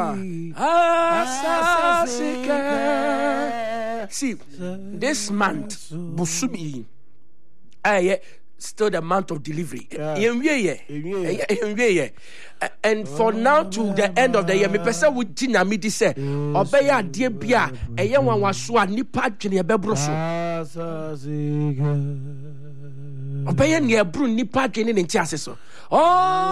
See, this month, Busumi, still the month of delivery. And for now to the end of the year, me person would tina me di say, obeya die bia, eye wan waso a nipa dwene bebro so. Obeya ne ebru nipa dwene ne nti ase so. Oh